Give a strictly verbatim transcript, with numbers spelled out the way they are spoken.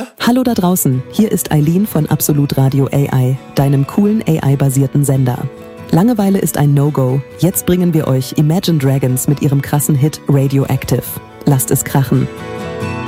Hallo da draußen, hier ist Eileen von Absolut Radio A I, deinem coolen A I-basierten Sender. Langeweile ist ein No-Go. Jetzt bringen wir euch Imagine Dragons mit ihrem krassen Hit Radioactive. Lasst es krachen.